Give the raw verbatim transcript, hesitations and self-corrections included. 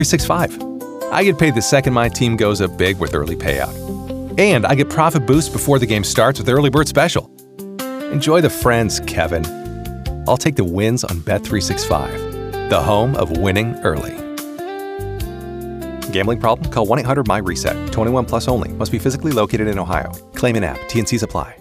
three sixty-five. I get paid the second my team goes up big with early payout. And I get profit boost before the game starts with Early Bird Special. Enjoy the friends, Kevin. I'll take the wins on Bet three sixty-five, the home of winning early. Gambling problem? Call one eight hundred M Y RESET. twenty-one plus only. Must be physically located in Ohio. Claim in app. T N Cs apply.